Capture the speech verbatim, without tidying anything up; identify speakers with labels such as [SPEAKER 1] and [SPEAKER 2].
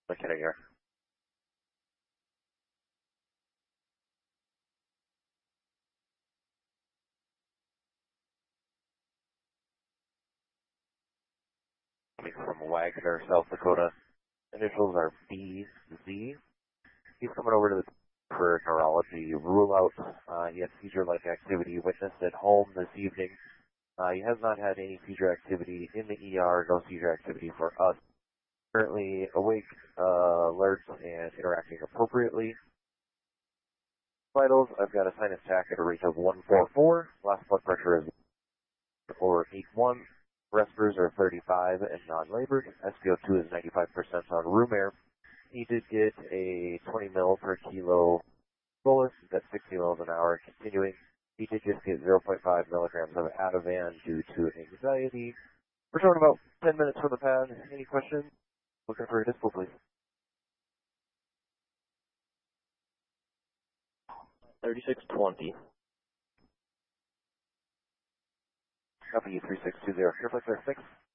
[SPEAKER 1] Look at it here. Coming from Wagner, South Dakota. Initials are B Z. He's coming over to the for neurology rule out. Uh, he had seizure-like activity witnessed at home this evening. Uh, he has not had any seizure activity in the E R, no seizure activity for us. Currently awake, uh, alert, and interacting appropriately. Vitals, I've got a sinus tach at a rate of one forty-four. Last blood pressure is over eighty-one. Respirers are thirty-five and non-labored. S p O two is ninety-five percent on room air. He did get a twenty mil per kilo bolus. That's sixty mils an hour continuing. He did just get zero point five milligrams of Ativan due to anxiety. We're showing about ten minutes from the pad. Any questions? Looking for a dispo, please. thirty-six twenty. Copy three six two zero. Airflex six.